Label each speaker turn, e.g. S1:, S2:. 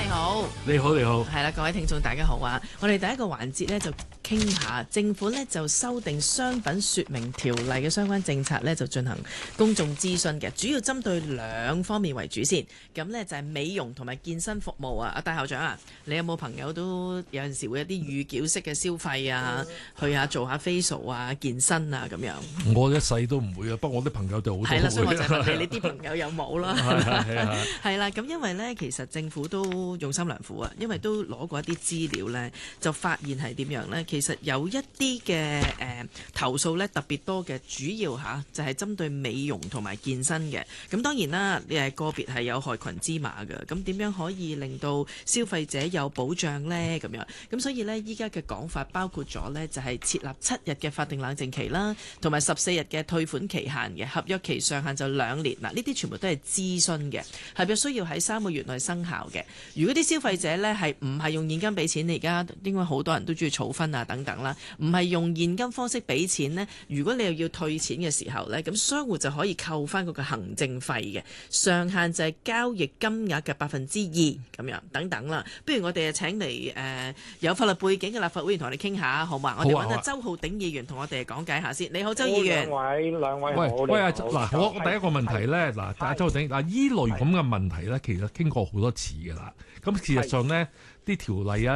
S1: 你好。
S2: 你好，你好。
S1: 係啦，各位聽眾大家好啊！我哋第一個環節呢，就傾下政府呢就修訂商品說明條例嘅相關政策呢，就進行公眾諮詢嘅，主要針對兩方面為主先。咁呢就係美容同埋健身服務啊！阿戴校長啊，你有冇朋友都有陣時會有啲預繳式嘅消費啊，去下做下 facial 啊、健身啊咁樣？
S2: 我一世都唔會啊，不過我啲朋友就好多。
S1: 係啦，所以我就問你，你啲朋友有冇啦？係啦，咁因為呢，其實政府都用心良苦啊，因為都攞過一啲資料呢，就發現係點樣呢？其實有一啲嘅投訴呢，特別多嘅，主要就係針對美容同埋健身嘅。咁當然啦，個別係有害群之馬嘅。咁點樣可以令到消費者有保障呢？咁樣咁所以呢，依家嘅講法包括咗呢，就係設立7日嘅法定冷靜期啦，同埋14日嘅退款期限嘅，合約期上限就2年。嗱，呢啲全部都係諮詢嘅，合約需要喺3個月內生效嘅。如果啲消費者呢係唔係用現金俾錢，你而家應該好多人都中意儲分啊等等啦，唔係用現金方式俾錢呢，如果你又要退錢嘅時候呢，咁商戶就可以扣翻嗰個行政費嘅，上限就係交易金額嘅2%咁樣等等啦。不如我哋請嚟有法律背景嘅立法會議員同我哋傾下，好嘛？我哋揾阿周浩鼎議員同我哋講解下先。你好，周議員。
S3: 兩位好。
S2: 喂，嗱，我第一個問題咧，嗱，阿周浩鼎，嗱，依類咁嘅問題咧，其實傾過好多次㗎啦。咁事實上咧，啲條例啊。